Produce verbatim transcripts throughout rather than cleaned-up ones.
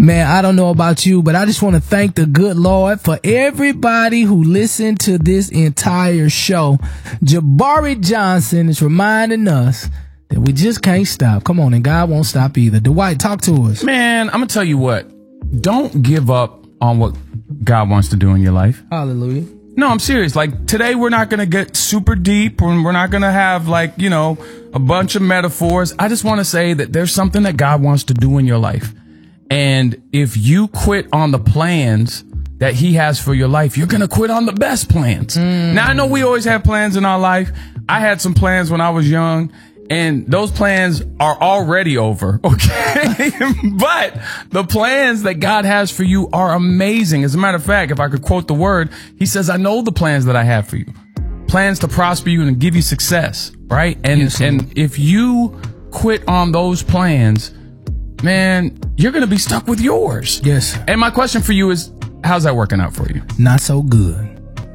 Man, I don't know about you, but I just want to thank the good Lord for everybody who listened to this entire show. Jabari Johnson is reminding us that we just can't stop. Come on, and God won't stop either. Dwight, talk to us. Man, I'm going to tell you what. Don't give up on what God wants to do in your life. Hallelujah. No, I'm serious. Like, today we're not going to get super deep, and we're not going to have, like, you know, a bunch of metaphors. I just want to say that there's something that God wants to do in your life. And if you quit on the plans that he has for your life, you're going to quit on the best plans. Mm. Now, I know we always have plans in our life. I had some plans when I was young, and those plans are already over, okay? But the plans that God has for you are amazing. As a matter of fact, if I could quote the word, he says, I know the plans that I have for you. Plans to prosper you and give you success, right? And, yes, and if you quit on those plans, man, you're going to be stuck with yours. Yes. And my question for you is, how's that working out for you? Not so good.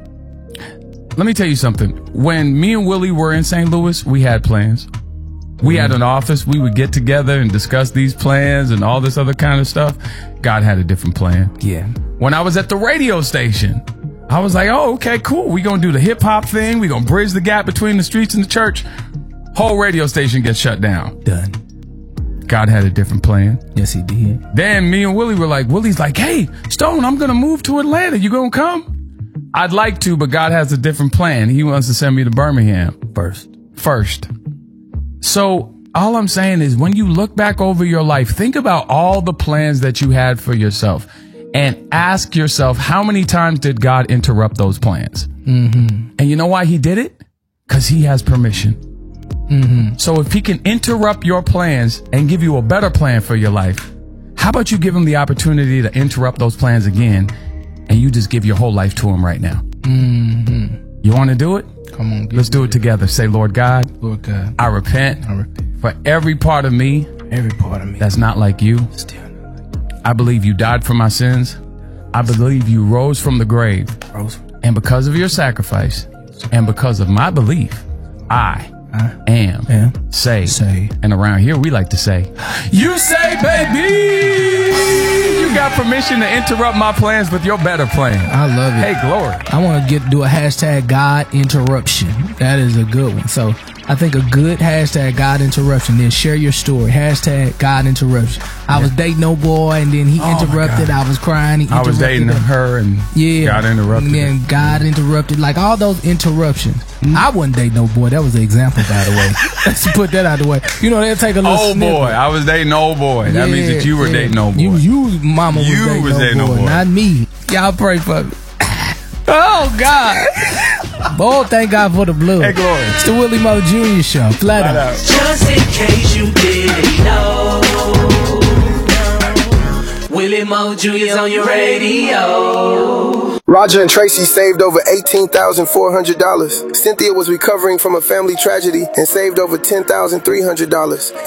Let me tell you something. When me and Willie were in Saint Louis, we had plans. We mm. had an office. We would get together and discuss these plans and all this other kind of stuff. God had a different plan. Yeah. When I was at the radio station, I was like, oh, okay, cool. We're going to do the hip hop thing. We're going to bridge the gap between the streets and the church. Whole radio station gets shut down. Done. God had a different plan. Yes, he did. Then me and Willie were like, Willie's like, hey, Stone, I'm going to move to Atlanta. You going to come? I'd like to, but God has a different plan. He wants to send me to Birmingham. First. First. So all I'm saying is when you look back over your life, think about all the plans that you had for yourself and ask yourself, how many times did God interrupt those plans? Mm-hmm. And you know why he did it? Because he has permission. Mm-hmm. So if he can interrupt your plans and give you a better plan for your life, how about you give him the opportunity to interrupt those plans again and you just give your whole life to him right now? Mm-hmm. You want to do it? Come on. Let's do it together. Say, Lord God, Lord God, I repent, I repent for every part of me, every part of me that's not like you. Still not like you. I believe you died for my sins. I believe you rose from the grave. Rose. And because of your sacrifice and because of my belief, I I am, am saved. saved. And around here, we like to say, you say, baby, you got permission to interrupt my plans with your better plan. I love it. Hey, glory. I want to get do a hashtag God interruption. That is a good one. So I think a good hashtag God interruption. Then share your story. Hashtag God interruption. I yeah. was dating no boy, and then he oh interrupted. I was crying. He I was dating her, and yeah, God interrupted. And God interrupted. Like all those interruptions. Mm-hmm. I wasn't dating no boy. That was the example, by the way. Let's put that out of the way. You know, they'll take a little old snippet. boy. I was dating old boy. That yeah, means that you were yeah. dating old boy. You, you, mama, was you dating, was no, dating boy, no boy, not me. Y'all pray for me. Oh God! Oh, thank God for the blue. Hey, glory. It's the Willie Moe Junior Show. Flat out. out. Just in case you didn't know, Willie Moe Junior's on your radio. Roger and Tracy saved over eighteen thousand four hundred dollars. Cynthia was recovering from a family tragedy and saved over ten thousand three hundred dollars.